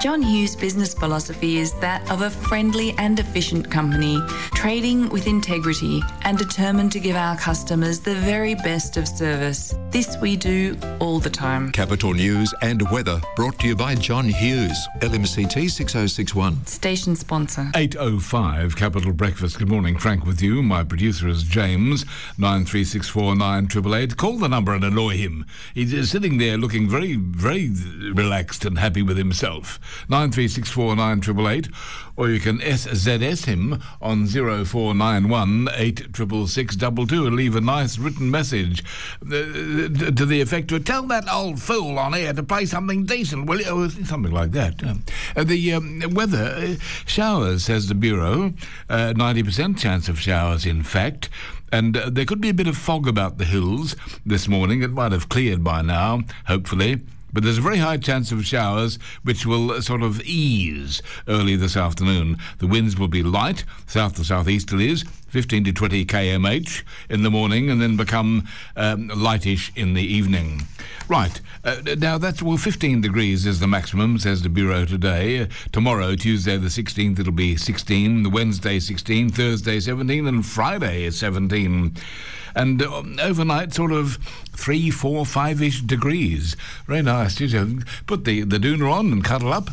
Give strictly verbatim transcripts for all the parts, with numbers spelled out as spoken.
John Hughes' business philosophy is that of a friendly and efficient company, trading with integrity and determined to give our customers the very best of service. This we do all the time. Capital News and weather brought to you by John Hughes, L M C T six oh six one. Station sponsor. eight oh five Capital Breakfast. Good morning, Frank with you. My producer is James, nine three six four nine eight eight eight. Call the number and annoy him. He's sitting there looking very, very relaxed and happy with himself. nine three six four nine eight eight eight, or you can S Z S him on zero four nine one eight six six six two two and leave a nice written message uh, to the effect of, tell that old fool on air to play something decent, will you? Or something like that. Um, uh, the um, weather, uh, showers, says the Bureau, uh, ninety percent chance of showers, in fact. And uh, there could be a bit of fog about the hills this morning. It might have cleared by now, hopefully. But there's a very high chance of showers, which will sort of ease early this afternoon. The winds will be light, south to southeasterlies, fifteen to twenty kilometres in the morning, and then become um, lightish in the evening. Right, uh, now that's, well, fifteen degrees is the maximum, says the Bureau today. Uh, tomorrow, Tuesday the sixteenth, it'll be sixteen, the Wednesday sixteen, Thursday seventeen, and Friday is seventeen. And uh, overnight, sort of three, four, five-ish degrees. Very nice. You know, put the, the doona on and cuddle up.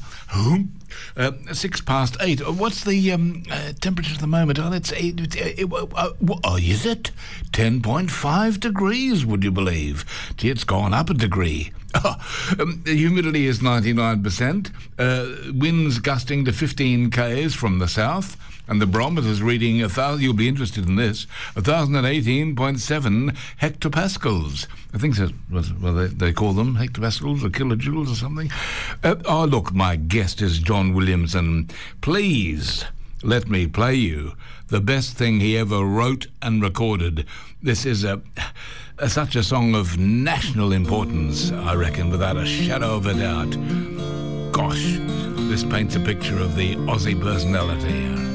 Uh, six past eight. What's the um, uh, temperature at the moment? Oh, it's eight. Uh, uh, uh, oh, is it? ten point five degrees, would you believe? Gee, it's gone up a degree. Oh, um, the humidity is ninety-nine percent. Uh, winds gusting to fifteen k's from the south. And the barometer's reading, a thousand, you'll be interested in this, one thousand eighteen point seven hectopascals. I think that's what they, they call them, hectopascals or kilojoules or something. Uh, oh, look, my guest is John Williamson. Please let me play you the best thing he ever wrote and recorded. This is a, a such a song of national importance, I reckon, without a shadow of a doubt. Gosh, this paints a picture of the Aussie personality.